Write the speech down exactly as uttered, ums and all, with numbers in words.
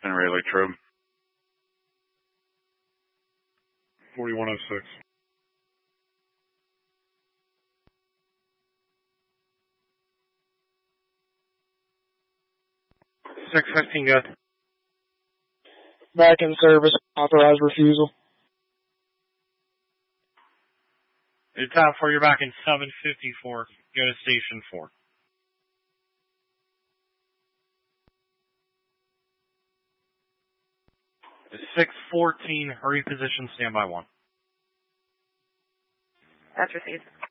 And Ray Latrobe. forty-one oh six. six fifteen, good. Back in service. Authorized refusal. It's out for you back in seven fifty-four. Go to station four. six fourteen, reposition, standby one. That's received.